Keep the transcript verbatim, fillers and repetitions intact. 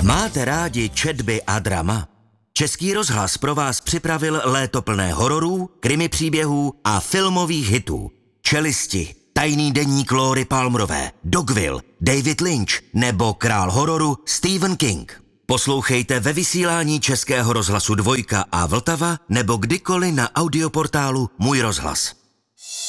Máte rádi četby a drama? Český rozhlas pro vás připravil léto plné hororů, krimi příběhů a filmových hitů. Čelisti, Tajný deník Lóry Palmerové, Dogville, David Lynch nebo král hororu Stephen King. Poslouchejte ve vysílání Českého rozhlasu Dvojka a Vltava nebo kdykoliv na audioportálu Můj rozhlas.